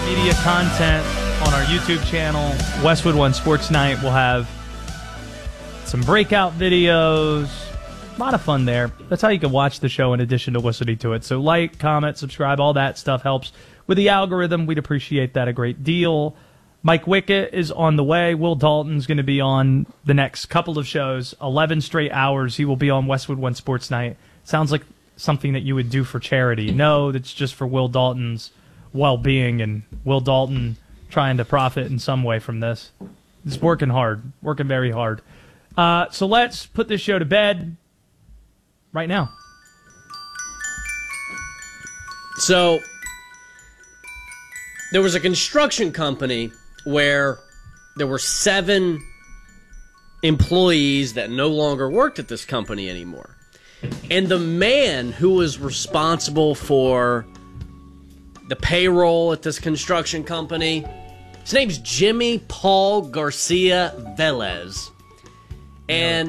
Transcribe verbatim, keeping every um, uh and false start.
media content on our YouTube channel, Westwood One Sports Night. We'll have some breakout videos. A lot of fun there. That's how you can watch the show in addition to listening to it. So like, comment, subscribe, all that stuff helps with the algorithm. We'd appreciate that a great deal. Mike Wickett is on the way. Will Dalton's going to be on the next couple of shows, eleven straight hours. He will be on Westwood One Sports Night. Sounds like something that you would do for charity. No, that's just for Will Dalton's well-being and Will Dalton trying to profit in some way from this. He's working hard, working very hard. Uh, so let's put this show to bed right now. So there was a construction company where there were seven employees that no longer worked at this company anymore. And the man who was responsible for the payroll at this construction company, his name's Jimmy Paul Garcia Velez. And